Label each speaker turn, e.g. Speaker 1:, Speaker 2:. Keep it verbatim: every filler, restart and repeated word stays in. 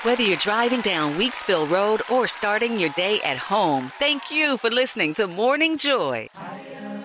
Speaker 1: Whether you're driving down Weeksville Road or starting your day at home, thank you for listening to Morning Joy.